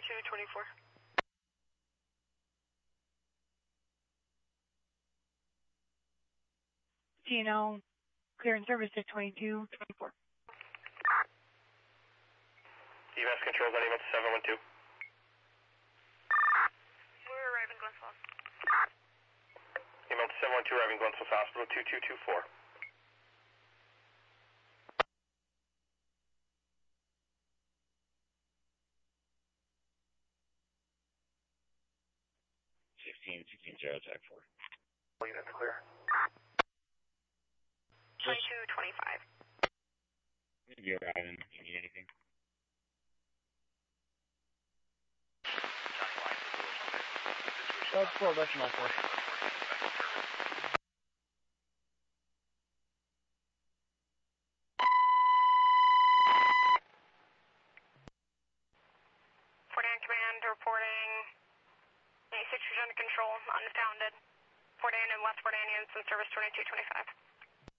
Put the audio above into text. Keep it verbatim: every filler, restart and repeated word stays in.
twenty-two twenty-four. T N L, clearance service to twenty-two twenty-four. E M S controls on E M S seven one two. We're arriving Glens Falls. E M S seven one two arriving Glens Falls Hospital two two two four. Fifteen sixteen zero attack four. Units clear. twenty-two twenty-five. I'm gonna be arriving. Do you need anything? That's four, that's not four. Fort Ann Command reporting a situation under control, unfounded. Fort Ann and West Fort Ann units in service twenty-two twenty-five.